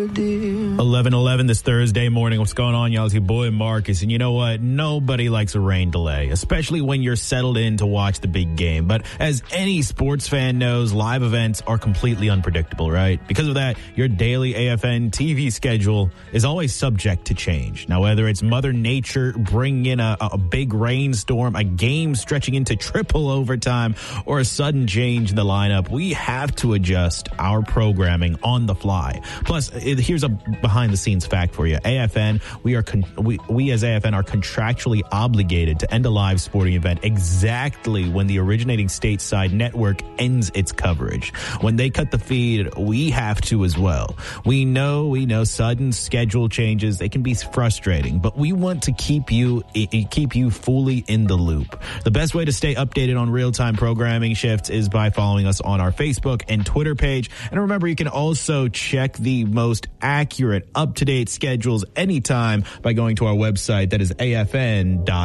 11:11 this Thursday morning. What's going on, y'all? It's your boy Marcus. And you know what? Nobody likes a rain delay, especially when you're settled in to watch the big game. But as any sports fan knows, live events are completely unpredictable, right? Because of that, your daily AFN TV schedule is always subject to change. Now, whether it's Mother Nature bringing in a big rainstorm, a game stretching into triple overtime, or a sudden change in the lineup, we have to adjust our programming on the fly. Plus, here's a behind-the-scenes fact for you. AFN, we as AFN are contractually obligated to end a live sporting event exactly when the originating stateside network ends its coverage. When they cut the feed, we have to as well. We know sudden schedule changes, they can be frustrating, but we want to keep you fully in the loop. The best way to stay updated on real-time programming shifts is by following us on our Facebook and Twitter page. And remember, you can also check the most accurate, up-to-date schedules anytime by going to our website, that is afn.com.